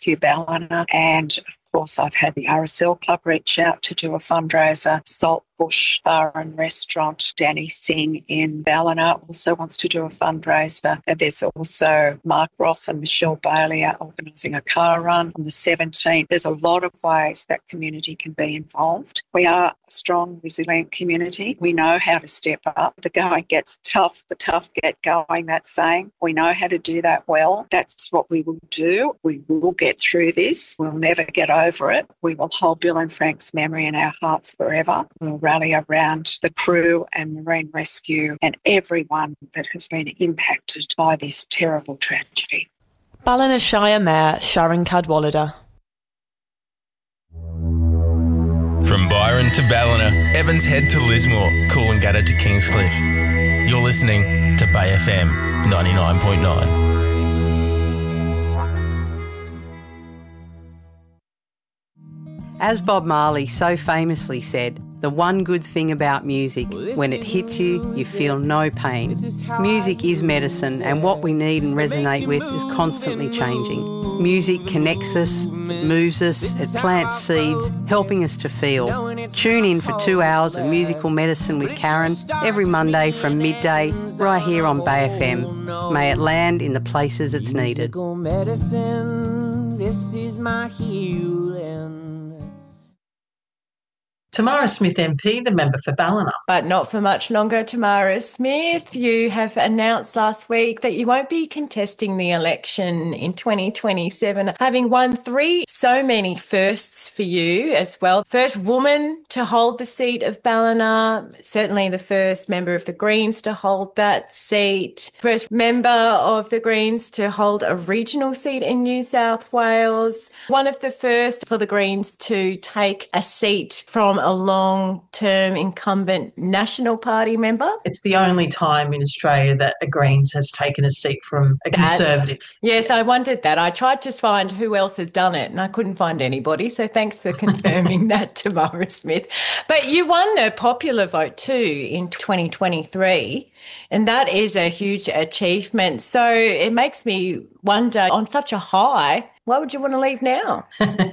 Rescue Ballina, and of course I've had the RSL Club reach out to do a fundraiser. Saltbush Bar and Restaurant, Danny Singh in Ballina also wants to do a fundraiser. And there's also Mark Ross and Michelle Bailey are organising a car run on the 17th. There's a lot of ways that community can be involved. We are a strong, resilient community. We know how to step up. The going gets tough, the tough get going, that saying. We know how to do that well. That's what we will do. We will get through this. We'll never get over it. We will hold Bill and Frank's memory in our hearts forever. We'll rally around the crew and Marine Rescue and everyone that has been impacted by this terrible tragedy. Ballina Shire Mayor Sharon Cadwallader. From Byron to Ballina, Evans Head to Lismore, Coolangatta to Kingscliff. You're listening to Bay FM 99.9. As Bob Marley so famously said, the one good thing about music, when it hits you, you feel no pain. Music is medicine, and what we need and resonate with is constantly changing. Music connects us, moves us, it plants seeds, helping us to feel. Tune in for 2 hours of musical medicine with Karen every Monday from midday, right here on Bay FM. May it land in the places it's needed. This is my healing. Tamara Smith MP, the member for Ballina. But not for much longer, Tamara Smith. You have announced last week that you won't be contesting the election in 2027, having won 3. So many firsts for you as well. First woman to hold the seat of Ballina, certainly the first member of the Greens to hold that seat, first member of the Greens to hold a regional seat in New South Wales, one of the first for the Greens to take a seat from a long-term incumbent National Party member. It's the only time in Australia that a Greens has taken a seat from a Conservative. Yes, I wondered that. I tried to find who else had done it and I couldn't find anybody, so thanks for confirming that, Tamara Smith. But you won a popular vote too in 2023, and that is a huge achievement. So it makes me wonder, on such a high, why would you want to leave now?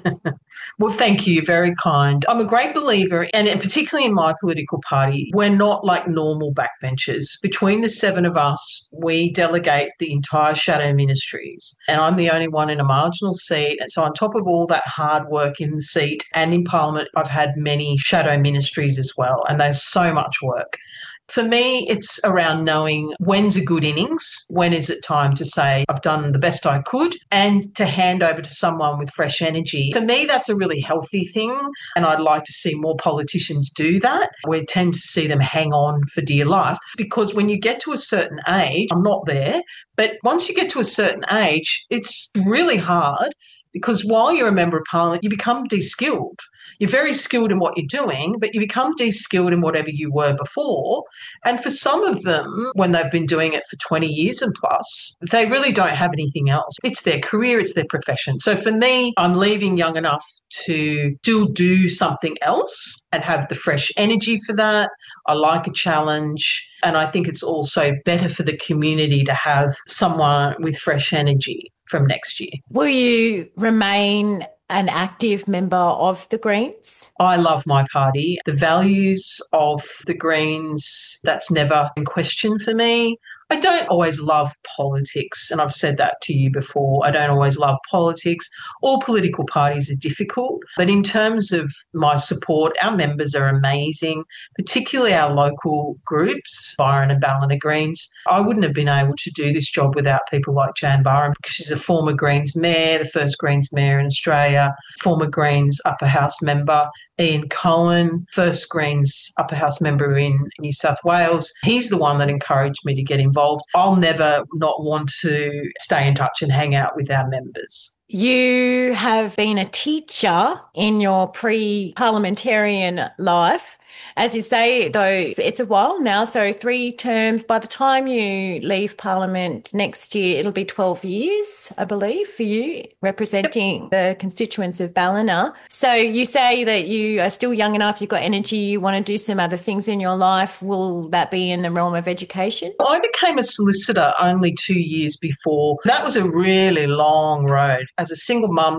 Well, thank you. Very kind. I'm a great believer, and particularly in my political party, we're not like normal backbenchers. Between the 7 of us, we delegate the entire shadow ministries, and I'm the only one in a marginal seat. And so on top of all that hard work in the seat and in Parliament, I've had many shadow ministries as well, and there's so much work. For me, it's around knowing when's a good innings, when is it time to say I've done the best I could, and to hand over to someone with fresh energy. For me, that's a really healthy thing, and I'd like to see more politicians do that. We tend to see them hang on for dear life, because when you get to a certain age, I'm not there, but once you get to a certain age, it's really hard, because while you're a member of Parliament, you become de-skilled. You're very skilled in what you're doing, but you become de-skilled in whatever you were before. And for some of them, when they've been doing it for 20 years and plus, they really don't have anything else. It's their career, it's their profession. So for me, I'm leaving young enough to do something else and have the fresh energy for that. I like a challenge, and I think it's also better for the community to have someone with fresh energy from next year. Will you remain an active member of the Greens? I love my party. The values of the Greens, that's never in question for me. I don't always love politics, and I've said that to you before. I don't always love politics. All political parties are difficult, but in terms of my support, our members are amazing, particularly our local groups, Byron and Ballina Greens. I wouldn't have been able to do this job without people like Jan Byron, because she's a former Greens mayor, the first Greens mayor in Australia, former Greens upper house member. Ian Cohen, first Greens upper house member in New South Wales. He's the one that encouraged me to get involved. I'll never not want to stay in touch and hang out with our members. You have been a teacher in your pre-parliamentarian life. As you say, though, it's a while now, so 3 terms. By the time you leave Parliament next year, it'll be 12 years, I believe, for you, representing the constituents of Ballina. So you say that you are still young enough, you've got energy, you want to do some other things in your life. Will that be in the realm of education? I became a solicitor only 2 years before. That was a really long road. As a single mum,